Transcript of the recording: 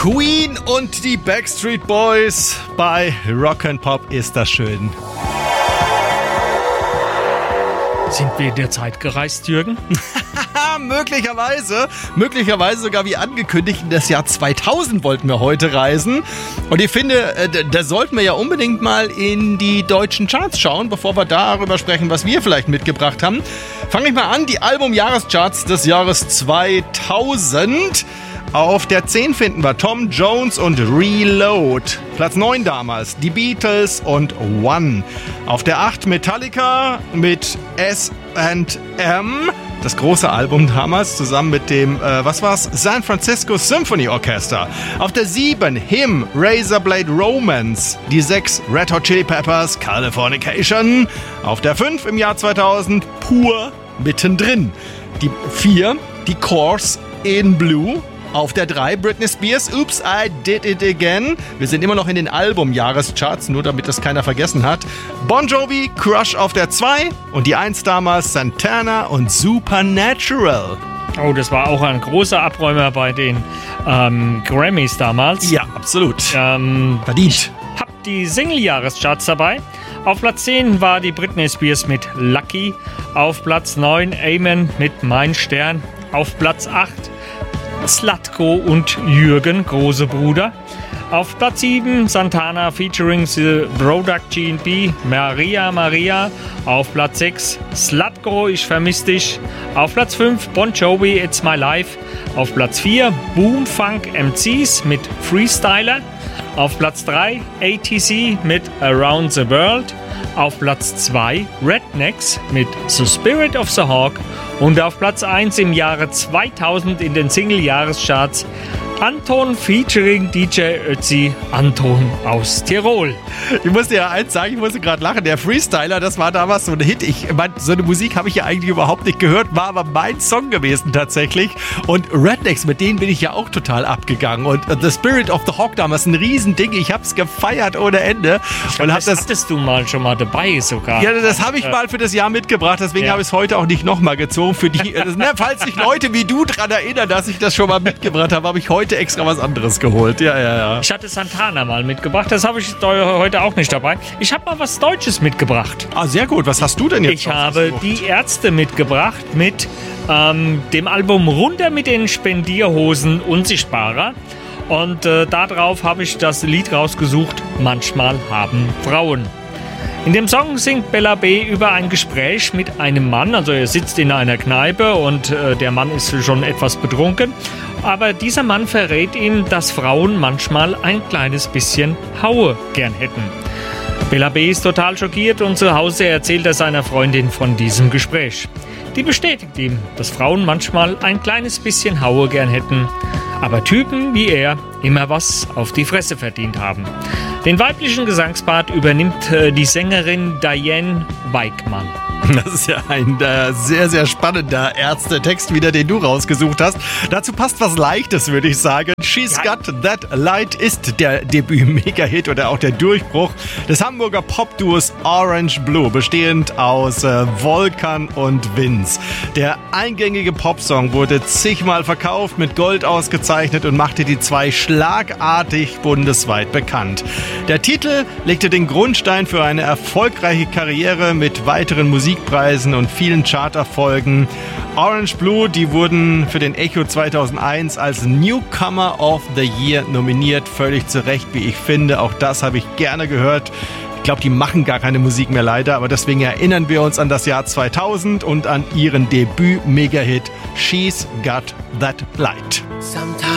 Queen und die Backstreet Boys bei Rock'n'Pop ist das schön. Sind wir in der Zeit gereist, Jürgen? Möglicherweise sogar wie angekündigt, in das Jahr 2000 wollten wir heute reisen. Und ich finde, da sollten wir ja unbedingt mal in die deutschen Charts schauen, bevor wir darüber sprechen, was wir vielleicht mitgebracht haben. Fange ich mal an, die Album-Jahrescharts des Jahres 2000. Auf der 10 finden wir Tom Jones und Reload. Platz 9 damals, die Beatles und One. Auf der 8 Metallica mit S&M. Das große Album damals zusammen mit dem, San Francisco Symphony Orchestra. Auf der 7 Him, Razorblade Romance. Die 6 Red Hot Chili Peppers, Californication. Auf der 5 im Jahr 2000 Pur mittendrin. Die 4 die Course in Blue. Auf der 3 Britney Spears, Oops, I Did It Again. Wir sind immer noch in den Album-Jahrescharts, nur damit das keiner vergessen hat. Bon Jovi, Crush auf der 2 und die 1 damals Santana und Supernatural. Oh, das war auch ein großer Abräumer bei den Grammys damals. Ja, absolut. Verdient. Ich hab die Single-Jahrescharts dabei. Auf Platz 10 war die Britney Spears mit Lucky. Auf Platz 9 Amen mit Mein Stern. Auf Platz 8 Zlatko und Jürgen, große Bruder. Auf Platz 7 Santana featuring The Product GNB, Maria Maria. Auf Platz 6 Zlatko, Ich vermiss dich. Auf Platz 5 Bon Jovi, It's My Life. Auf Platz 4 Boomfunk MCs mit Freestyler. Auf Platz 3 ATC mit Around the World. Auf Platz 2 Rednecks mit The Spirit of the Hawk. Und auf Platz 1 im Jahre 2000 in den Single-Jahrescharts Anton featuring DJ Ötzi, Anton aus Tirol. Ich musste ja eins sagen, ich musste gerade lachen. Der Freestyler, das war damals so ein Hit. So eine Musik habe ich ja eigentlich überhaupt nicht gehört, war aber mein Song gewesen tatsächlich. Und Rednecks, mit denen bin ich ja auch total abgegangen. Und The Spirit of the Hawk damals, ein Riesending. Ich habe es gefeiert ohne Ende. Das hattest du mal schon mal dabei sogar. Ja, das habe ich mal für das Jahr mitgebracht. Deswegen habe ich es heute auch nicht nochmal gezogen. Für die, falls sich Leute wie du daran erinnern, dass ich das schon mal mitgebracht habe, habe ich heute extra was anderes geholt. Ja. Ich hatte Santana mal mitgebracht, das habe ich heute auch nicht dabei. Ich habe mal was Deutsches mitgebracht. Ah, sehr gut. Was hast du denn jetzt? Ich habe die Ärzte mitgebracht mit dem Album Runter mit den Spendierhosen Unsichtbarer. Und darauf habe ich das Lied rausgesucht, Manchmal haben Frauen. In dem Song singt Bella B. über ein Gespräch mit einem Mann. Also er sitzt in einer Kneipe und der Mann ist schon etwas betrunken. Aber dieser Mann verrät ihm, dass Frauen manchmal ein kleines bisschen Haue gern hätten. Bella B. ist total schockiert und zu Hause erzählt er seiner Freundin von diesem Gespräch. Die bestätigt ihm, dass Frauen manchmal ein kleines bisschen Haue gern hätten, aber Typen wie er immer was auf die Fresse verdient haben. Den weiblichen Gesangspart übernimmt die Sängerin Diane Weigmann. Das ist ja ein sehr, sehr spannender Ärzte-Text wieder, den du rausgesucht hast. Dazu passt was Leichtes, würde ich sagen. She's Got That Light ist der Debüt-Mega-Hit oder auch der Durchbruch des Hamburger Pop-Duos Orange Blue, bestehend aus Volkan und Vince. Der eingängige Popsong wurde zigmal verkauft, mit Gold ausgezeichnet und machte die zwei schlagartig bundesweit bekannt. Der Titel legte den Grundstein für eine erfolgreiche Karriere mit weiteren Musikpreisen und vielen Charterfolgen. Orange Blue, die wurden für den Echo 2001 als Newcomer of the Year nominiert. Völlig zu Recht, wie ich finde. Auch das habe ich gerne gehört. Ich glaube, die machen gar keine Musik mehr leider, aber deswegen erinnern wir uns an das Jahr 2000 und an ihren Debüt-Mega-Hit She's Got That Light. Sometimes